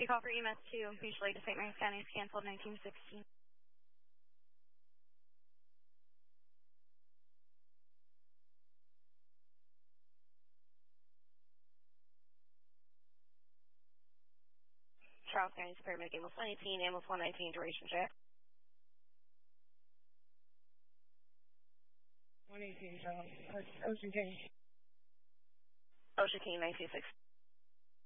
Emergency call for EMS 2, usually to St. Mary's County is canceled 1916. Charles County Paramedic Ambulance 118, Ambulance 119, duration check. 118, Charles. Ocean King. Ocean King 926.